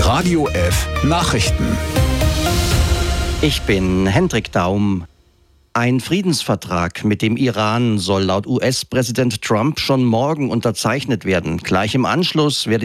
Radio F Nachrichten. Ich bin Hendrik Daum. Ein Friedensvertrag mit dem Iran soll laut US-Präsident Trump schon morgen unterzeichnet werden. Gleich im Anschluss werde